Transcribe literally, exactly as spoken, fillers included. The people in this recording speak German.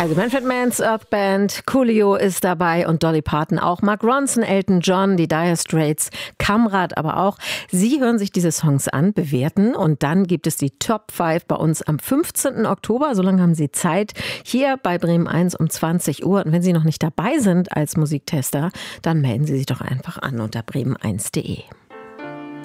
Also Manfred Mann's Earth Band, Coolio ist dabei und Dolly Parton auch, Mark Ronson, Elton John, die Dire Straits, Kamrat aber auch. Sie hören sich diese Songs an, bewerten und dann gibt es die Top fünf bei uns am fünfzehnten Oktober. So lange haben Sie Zeit, hier bei Bremen eins um zwanzig Uhr. Und wenn Sie noch nicht dabei sind als Musiktester, dann melden Sie sich doch einfach an unter bremen eins punkt de.